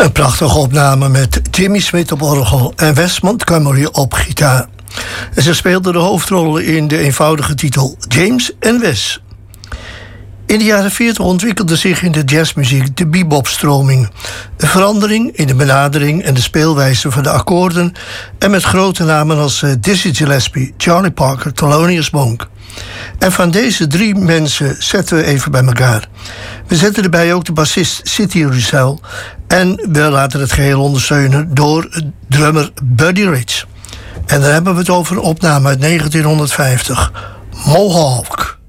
Een prachtige opname met Jimmy Smith op orgel en Wes Montgomery op gitaar. En ze speelden de hoofdrollen in de eenvoudige titel James en Wes. In de jaren 40 ontwikkelde zich in de jazzmuziek de bebopstroming. Een verandering in de benadering en de speelwijze van de akkoorden en met grote namen als Dizzy Gillespie, Charlie Parker, Thelonious Monk. En van deze 3 mensen zetten we even bij elkaar. We zetten erbij ook de bassist Sidney Russell en we laten het geheel ondersteunen door drummer Buddy Rich. En dan hebben we het over een opname uit 1950, Mohawk.